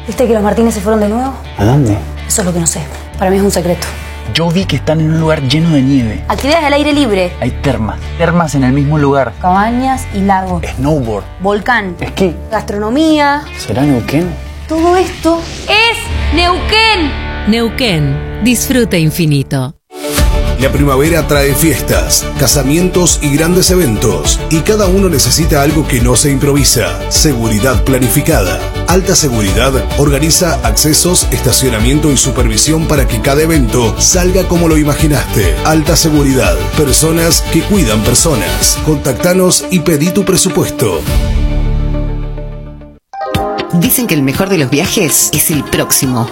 ¿Viste que los Martínez se fueron de nuevo? ¿A dónde? Eso es lo que no sé. Para mí es un secreto. Yo vi que están en un lugar lleno de nieve. Actividades al aire libre. Hay termas en el mismo lugar. Cabañas y lago. Snowboard. Volcán. Esquí. Gastronomía. ¿Será Neuquén? Todo esto es Neuquén. Neuquén. Disfrute infinito. La primavera trae fiestas, casamientos y grandes eventos, y cada uno necesita algo que no se improvisa. Seguridad planificada. Alta Seguridad organiza accesos, estacionamiento y supervisión para que cada evento salga como lo imaginaste. Alta Seguridad. Personas que cuidan personas. Contactanos y pedí tu presupuesto. Dicen que el mejor de los viajes es el próximo.